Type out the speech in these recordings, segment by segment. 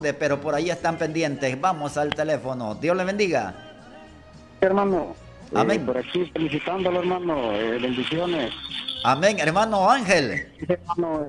pero por ahí están pendientes. Vamos al teléfono. Dios le bendiga. Hermano, Amén. por aquí felicitándolo, hermano, bendiciones. Amén, hermano Ángel. Hermano,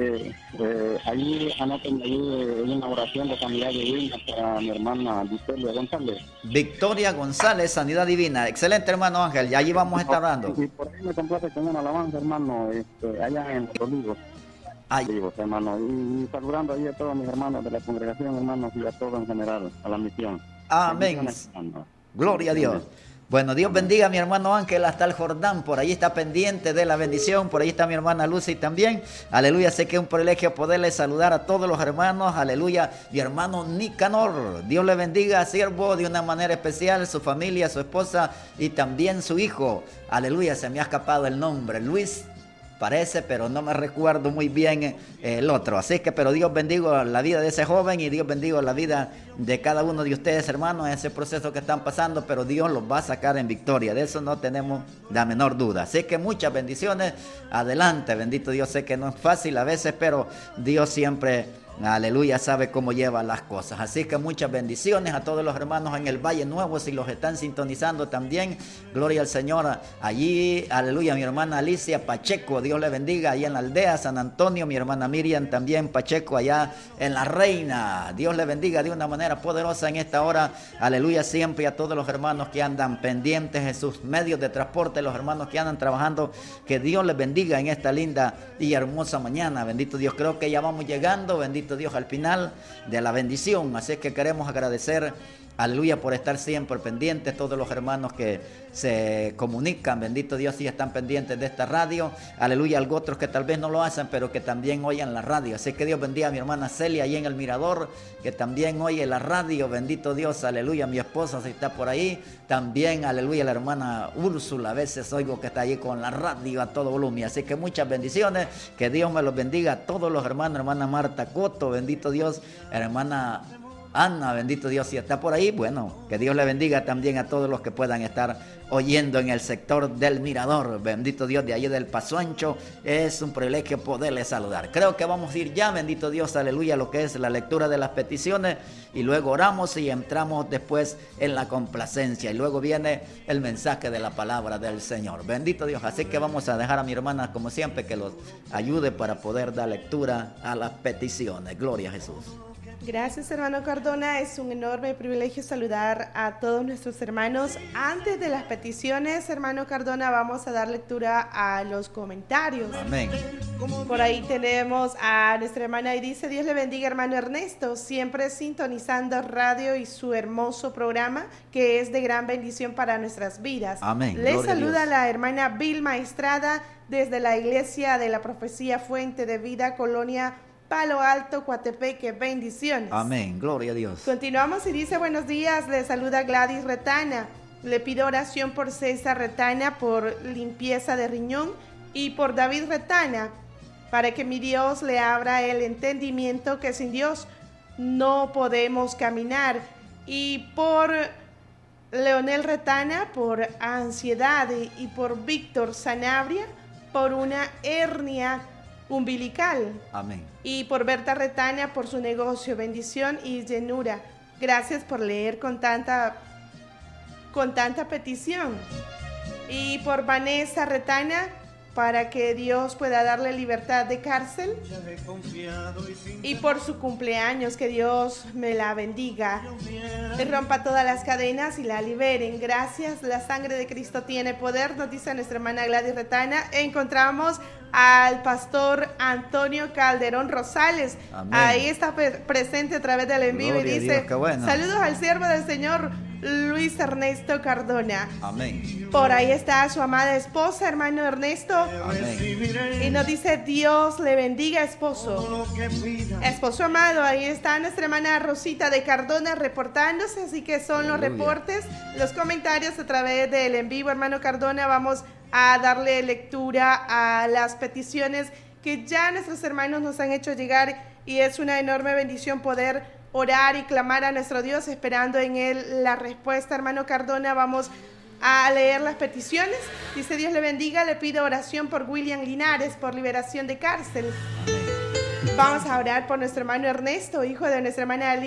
ahí anoten ahí una oración de sanidad divina para mi hermana Victoria González. Victoria González, Sanidad Divina. Excelente, hermano Ángel. Y allí vamos a estar hablando. Y por ahí me complace con una alabanza, hermano, allá en Los Olivos. Olivos, hermano. Y saludando ahí a todos mis hermanos de la congregación, hermanos, y a todos en general, a la misión. Amén. Gloria a Dios. Bueno, Dios bendiga a mi hermano Ángel hasta el Jordán, por ahí está pendiente de la bendición, por ahí está mi hermana Lucy también, aleluya, sé que es un privilegio poderle saludar a todos los hermanos, aleluya, mi hermano Nicanor, Dios le bendiga, siervo, de una manera especial, su familia, su esposa y también su hijo, aleluya, se me ha escapado el nombre, Luis, parece, pero no me recuerdo muy bien el otro. Así que, pero Dios bendiga la vida de ese joven y Dios bendiga la vida de cada uno de ustedes, hermanos, en ese proceso que están pasando, pero Dios los va a sacar en victoria. De eso no tenemos la menor duda. Así que muchas bendiciones. Adelante, bendito Dios. Sé que no es fácil a veces, pero Dios siempre, aleluya, sabe cómo lleva las cosas. Así que muchas bendiciones a todos los hermanos en el Valle Nuevo, si los están sintonizando también. Gloria al Señor. Allí, aleluya, mi hermana Alicia Pacheco, Dios le bendiga. Allí en la aldea San Antonio, mi hermana Miriam también Pacheco, allá en La Reina. Dios le bendiga de una manera poderosa en esta hora. Aleluya, siempre a todos los hermanos que andan pendientes en sus medios de transporte, los hermanos que andan trabajando. Que Dios les bendiga en esta linda y hermosa mañana. Bendito Dios, creo que ya vamos llegando. Bendito Dios, al final de la bendición, así que queremos agradecer, aleluya, por estar siempre pendientes, todos los hermanos que se comunican, bendito Dios, y están pendientes de esta radio, aleluya, algo otros que tal vez no lo hacen, pero que también oyen la radio, así que Dios bendiga a mi hermana Celia ahí en el Mirador, que también oye la radio, bendito Dios, aleluya, mi esposa si está por ahí, también, aleluya, la hermana Úrsula, a veces oigo que está ahí con la radio a todo volumen, así que muchas bendiciones, que Dios me los bendiga a todos los hermanos, hermana Marta Coto, bendito Dios, hermana Ana, bendito Dios, si está por ahí, bueno, que Dios le bendiga también a todos los que puedan estar oyendo en el sector del Mirador, bendito Dios, de allí del Paso Ancho, es un privilegio poderle saludar. Creo que vamos a ir ya, bendito Dios, aleluya, lo que es la lectura de las peticiones, y luego oramos y entramos después en la complacencia, y luego viene el mensaje de la palabra del Señor, bendito Dios, así que vamos a dejar a mi hermana, como siempre, que los ayude para poder dar lectura a las peticiones. Gloria a Jesús. Gracias, hermano Cardona. Es un enorme privilegio saludar a todos nuestros hermanos. Antes de las peticiones, hermano Cardona, vamos a dar lectura a los comentarios. Amén. Por ahí tenemos a nuestra hermana y dice: Dios le bendiga, hermano Ernesto, siempre sintonizando radio y su hermoso programa, que es de gran bendición para nuestras vidas. Amén. Le Gloria saluda a Dios. la hermana Vilma Estrada desde la Iglesia de la Profecía Fuente de Vida, Colonia Palo Alto, Coatepeque. Bendiciones. Amén, gloria a Dios. Continuamos y dice: buenos días, le saluda Gladys Retana. Le pido oración por César Retana por limpieza de riñón y por David Retana para que mi Dios le abra el entendimiento, que sin Dios no podemos caminar, y por Leonel Retana por ansiedad, y por Víctor Sanabria por una hernia umbilical. Amén. Y por Berta Retana por su negocio, bendición y llenura. Gracias por leer con tanta petición. Y por Vanessa Retana, para que Dios pueda darle libertad de cárcel. Y por su cumpleaños, que Dios me la bendiga, le rompa todas las cadenas y la liberen. Gracias, la sangre de Cristo tiene poder, nos dice nuestra hermana Gladys Retana. Encontramos al pastor Antonio Calderón Rosales. Amén. Ahí está presente a través del en vivo. Gloria y a dice: Dios, qué bueno. Saludos al siervo del Señor Luis Ernesto Cardona. Amén. Por ahí está su amada esposa, hermano Ernesto. Amén. Y nos dice: Dios le bendiga, esposo. Esposo amado, ahí está nuestra hermana Rosita de Cardona reportándose. Así que son los Aleluya. reportes, los comentarios a través del en vivo, hermano Cardona. Vamos a darle lectura a las peticiones que ya nuestros hermanos nos han hecho llegar, y es una enorme bendición poder orar y clamar a nuestro Dios esperando en Él la respuesta. Hermano Cardona, vamos a leer las peticiones. Dice: Dios le bendiga, le pido oración por William Linares por liberación de cárcel. Amén. Vamos a orar por nuestro hermano Ernesto, hijo de nuestra hermana Ali.